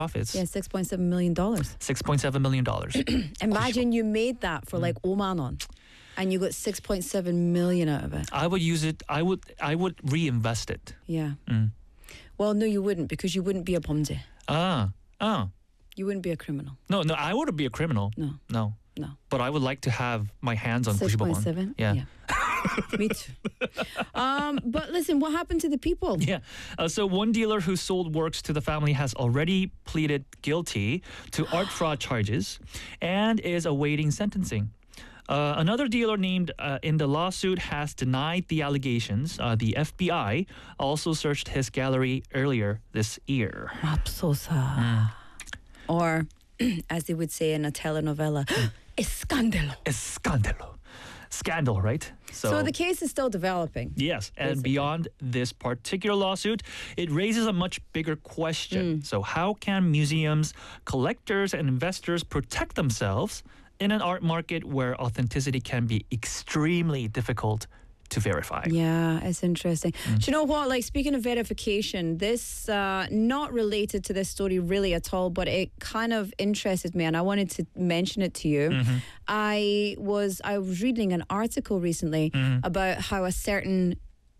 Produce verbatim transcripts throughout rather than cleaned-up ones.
profits. Yeah, six point seven million dollars. six point seven million dollars. Imagine you made that for like 오만 원, and you got six point seven million out of it. I would use it. I would. I would reinvest it. Yeah. Mm. Well, no, you wouldn't, because you wouldn't be a 범죄. Ah. Ah. You wouldn't be a criminal. No. No. I wouldn't be a criminal. No. No. No. But I would like to have my hands on six 구십억 point won. seven. Yeah. Yeah. Me too. Um, but listen, what happened to the people? Yeah. Uh, so one dealer who sold works to the family has already pleaded guilty to art fraud charges and is awaiting sentencing. Uh, another dealer named uh, in the lawsuit has denied the allegations. Uh, the F B I also searched his gallery earlier this year. 맙소사. Mm. Or, as they would say in a telenovela, escándalo. Escándalo. Scandal, right? So, the case is still developing. Yes, and basically. beyond this particular lawsuit, it raises a much bigger question. Mm. So how can museums, collectors, and investors protect themselves in an art market where authenticity can be extremely difficult to verify? Yeah, it's interesting. Mm. Do you know what? Like, speaking of verification, this uh, not related to this story really at all, but it kind of interested me, and I wanted to mention it to you. Mm-hmm. I was I was reading an article recently Mm-hmm. about how a certain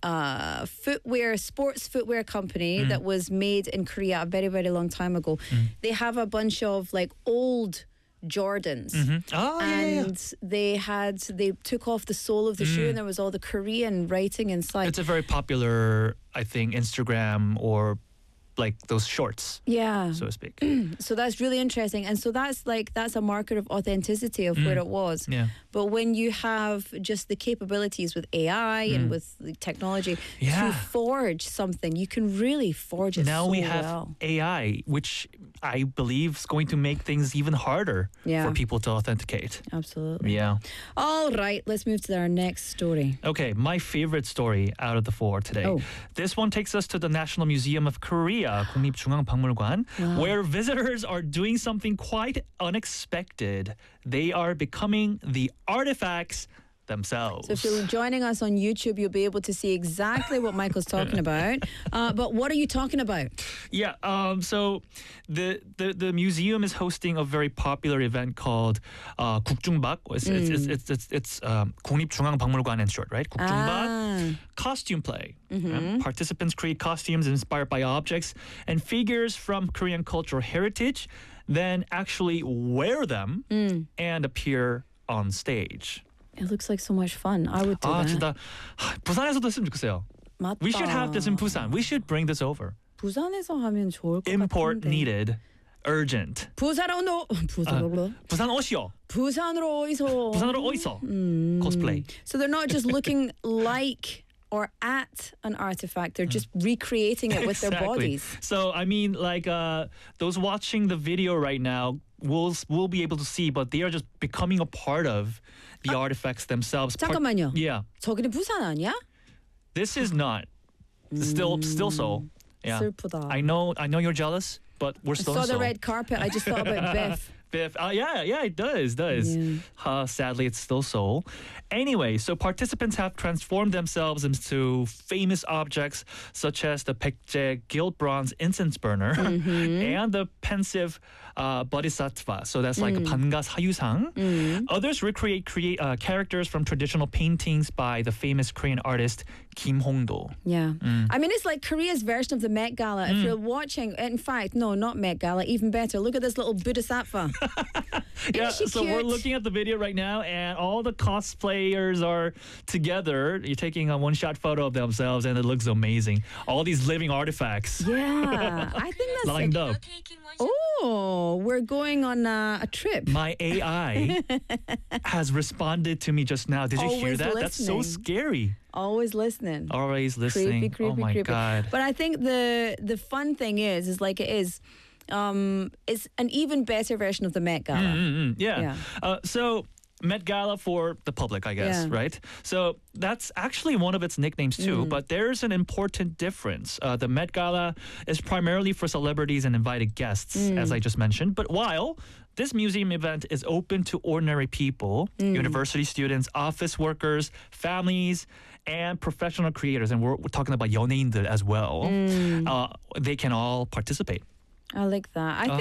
uh, footwear, sports footwear company Mm. that was made in Korea a very, very long time ago, Mm. they have a bunch of like old Jordans. Mm-hmm. Oh, yeah, yeah, yeah. And they had they took off the sole of the shoe, and there was all the Korean writing inside. It's a very popular, I think, Instagram or like those shorts, yeah. so to speak. So that's really interesting, and so that's like that's a marker of authenticity of where it was. Yeah. But when you have just the capabilities with A I and with the technology Yeah. to forge something, you can really forge it Now so we have well. A I, which I believe is going to make things even harder Yeah. for people to authenticate. Absolutely. Yeah. All right, let's move to our next story. Okay, my favorite story out of the four today. Oh. This one takes us to the National Museum of Korea, 국립중앙박물관, where visitors are doing something quite unexpected. They are becoming the artifacts themselves. So if you're joining us on YouTube, you'll be able to see exactly what Michael's talking about. Uh, but what are you talking about? Yeah, um, so the, the the museum is hosting a very popular event called uh, 국중박. It's it's it's it's, it's, it's um, 국립중앙박물관 in short, right? 국중박 Ah. costume play. Um, participants create costumes inspired by objects and figures from Korean cultural heritage, then actually wear them and appear on stage. It looks like so much fun. I would do 아 that. 진짜 하, 부산에서도 했으면 좋겠어요. 맞다. We should have this in Busan. We should bring this over. 부산에서 하면 좋을 것 Import 같은데. needed. Urgent. 부산으로 부산으로 부산 오시오. 부산으로 어디서? 부산으로 어디서? Cosplay. So they're not just looking like or at an artifact; they're just recreating it with their Exactly. bodies. So I mean, like uh, those watching the video right now will will be able to see, but they are just becoming a part of the artifacts themselves. Part- 잠깐만요. yeah, 저기는 부산 아니야? this is not still still so. Yeah, 슬프다. I know. I know you're jealous, but we're I still saw in the Seoul. red carpet. I just thought about Biff. Biff. Uh, yeah, yeah, it does, does. Yeah. Uh, sadly, it's still Seoul. Anyway, so participants have transformed themselves into famous objects such as the Baekje gilt bronze incense burner and the pensive uh, bodhisattva. So that's like a 반가 사유상. Others recreate create uh, characters from traditional paintings by the famous Korean artist Kim Hong-do. Yeah. I mean, it's like Korea's version of the Met Gala. If you're watching, in fact, no, not Met Gala, even better. Look at this little bodhisattva. Yeah, she so we're cute? looking at the video right now, and all the cosplayers are together. You're taking a one-shot photo of themselves, and it looks amazing. All these living artifacts Yeah. I think that's lined up. Oh, we're going on uh, a trip. My A I has responded to me just now. Did you hear Always that? That's so listening. scary. Always listening. Always listening. Creepy, creepy, oh my creepy. god. But I think the the fun thing is, is like it is, um, it's an even better version of the Met Gala. Mm, yeah. Yeah. Uh, so Met Gala for the public, I guess, Yeah. right? So that's actually one of its nicknames too, but there's an important difference. Uh, the Met Gala is primarily for celebrities and invited guests, as I just mentioned. But while this museum event is open to ordinary people, university students, office workers, families, and professional creators, and we're, we're talking about 연예인들 as well, uh, they can all participate. I like that. I Uh,